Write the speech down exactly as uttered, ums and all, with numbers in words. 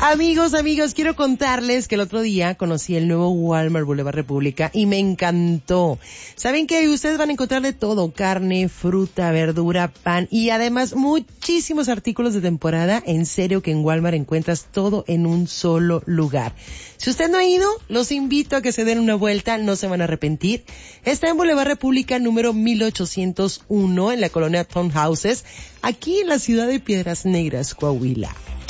Amigos, amigos, quiero contarles que el otro día conocí el nuevo Walmart Boulevard República y me encantó. ¿Saben qué? Ustedes van a encontrar de todo: carne, fruta, verdura, pan y además muchísimos artículos de temporada. En serio que en Walmart encuentras todo en un solo lugar. Si usted no ha ido, los invito a que se den una vuelta, no se van a arrepentir. Está en Boulevard República número mil ochocientos uno en la colonia Townhouses, aquí en la ciudad de Piedras Negras, Coahuila.